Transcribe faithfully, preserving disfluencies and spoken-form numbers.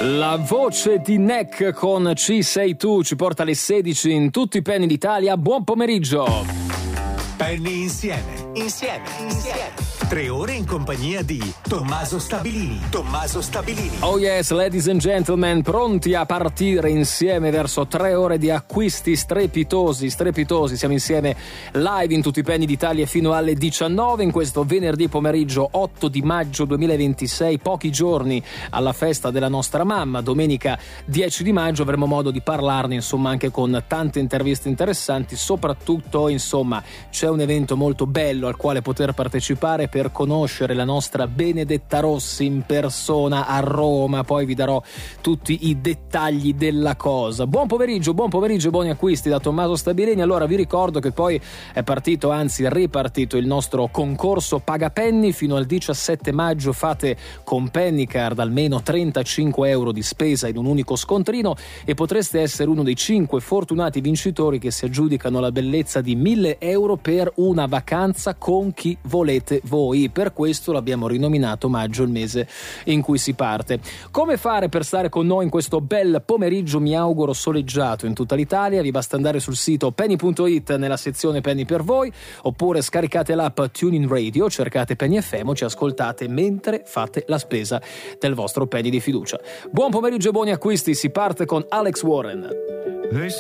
La voce di Neck con Ci sei tu ci porta alle sedici in tutti i Penny d'Italia. Buon pomeriggio. Penny insieme, insieme, insieme. Tre ore in compagnia di Tommaso Stabilini. Tommaso Stabilini. Oh yes, ladies and gentlemen, pronti a partire insieme verso tre ore di acquisti strepitosi, strepitosi. Siamo insieme live in tutti i Penny d'Italia fino alle diciannove in questo venerdì pomeriggio otto di maggio duemilaventisei, pochi giorni alla festa della nostra mamma. Domenica dieci di maggio avremo modo di parlarne, insomma, anche con tante interviste interessanti. Soprattutto, insomma, c'è un evento molto bello al quale poter partecipare per conoscere la nostra Benedetta Rossi in persona a Roma. Poi vi darò tutti i dettagli della cosa. Buon pomeriggio, buon pomeriggio e buoni acquisti da Tommaso Stabilini. Allora vi ricordo che poi è partito, anzi ripartito il nostro concorso Paga Penny. Fino al diciassette maggio fate con Pennycard almeno trentacinque euro di spesa in un unico scontrino e potreste essere uno dei cinque fortunati vincitori che si aggiudicano la bellezza di mille euro per una vacanza con chi volete voi. Per questo l'abbiamo rinominato maggio, il mese in cui si parte. Come fare per stare con noi in questo bel pomeriggio, mi auguro soleggiato in tutta l'Italia? Vi basta andare sul sito penny punto it nella sezione Penny per voi, oppure scaricate l'app TuneIn Radio, cercate Penny F M, ci ascoltate mentre fate la spesa del vostro Penny di fiducia. Buon pomeriggio e buoni acquisti, si parte con Alex Warren.